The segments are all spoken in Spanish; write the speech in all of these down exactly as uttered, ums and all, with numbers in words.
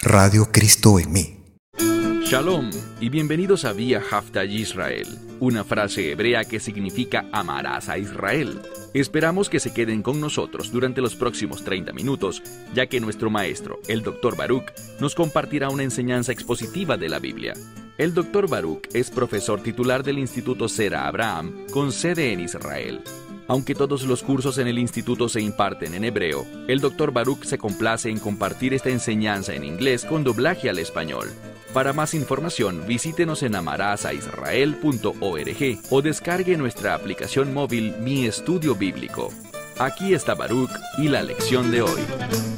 Radio Cristo en mí. Shalom y bienvenidos a Vía Hafta Yisrael, una frase hebrea que significa amarás a Israel. Esperamos que se queden con nosotros durante los próximos treinta minutos, ya que nuestro maestro, el doctor Baruch, nos compartirá una enseñanza expositiva de la Biblia. El doctor Baruch es profesor titular del Instituto Zera Abraham, con sede en Israel. Aunque todos los cursos en el instituto se imparten en hebreo, el doctor Baruch se complace en compartir esta enseñanza en inglés con doblaje al español. Para más información, visítenos en amarasaisrael punto org o descargue nuestra aplicación móvil Mi Estudio Bíblico. Aquí está Baruch y la lección de hoy.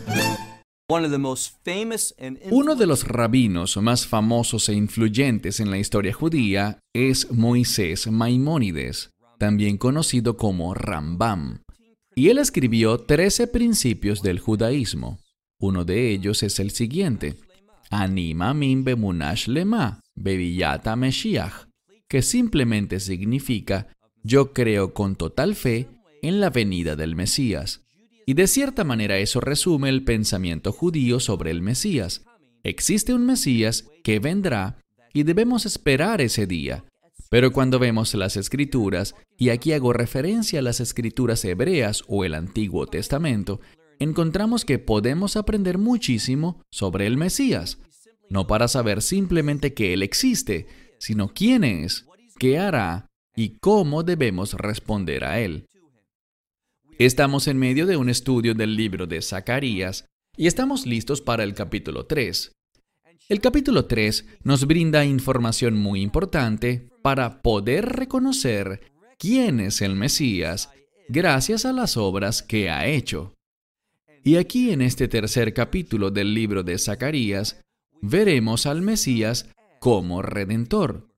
Uno de los rabinos más famosos e influyentes en la historia judía es Moisés Maimónides, también conocido como Rambam. Y él escribió trece principios del judaísmo. Uno de ellos es el siguiente: Ani Mamin Bemunash Lema, Bebiyata Meshiach, que simplemente significa yo creo con total fe en la venida del Mesías. Y de cierta manera eso resume el pensamiento judío sobre el Mesías. Existe un Mesías que vendrá y debemos esperar ese día. Pero cuando vemos las Escrituras, y aquí hago referencia a las Escrituras hebreas o el Antiguo Testamento, encontramos que podemos aprender muchísimo sobre el Mesías, no para saber simplemente que Él existe, sino quién es, qué hará y cómo debemos responder a Él. Estamos en medio de un estudio del libro de Zacarías y estamos listos para el capítulo tres. El capítulo tres nos brinda información muy importante para poder reconocer quién es el Mesías gracias a las obras que ha hecho. Y aquí en este tercer capítulo del libro de Zacarías, veremos al Mesías como Redentor.